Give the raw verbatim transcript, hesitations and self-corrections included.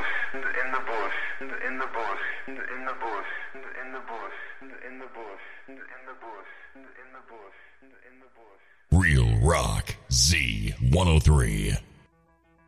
bush, in the bush, in the bush, in the bush, in the bush, in the bush, in the bush, in the bush, in the bush. Real Rock Z one oh three.